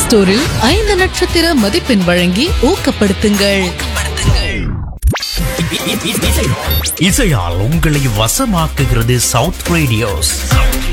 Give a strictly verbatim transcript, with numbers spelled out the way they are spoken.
ஸ்டோரில் ஐந்து நட்சத்திர மதிப்பெண் வழங்கி ஊக்கப்படுத்துங்கள். இசையால் உங்களை வசமாக்குகிறது சவுத் ரேடியோஸ்.